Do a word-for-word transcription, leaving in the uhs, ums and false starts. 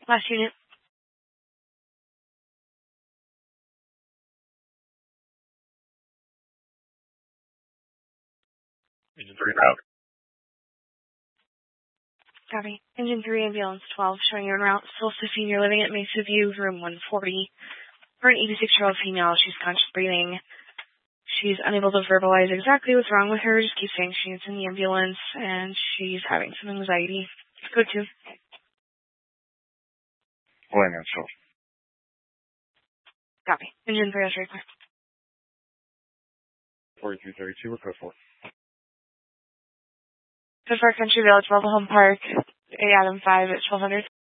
Last unit. Engine three route. Copy. Engine three, ambulance twelve, showing you en route. Still fifteen, you're living at Mesa View, room one forty. For an eighty-six-year-old female, she's conscious breathing. She's unable to verbalize exactly what's wrong with her. Just keeps saying she's in the ambulance, and she's having some anxiety. Code two. Landing twelve. Copy. Engine three, that's very clear. forty-three thirty-two, or code four. Code four, Country Village, Mobile Home Park, A Adam five at twelve hundred.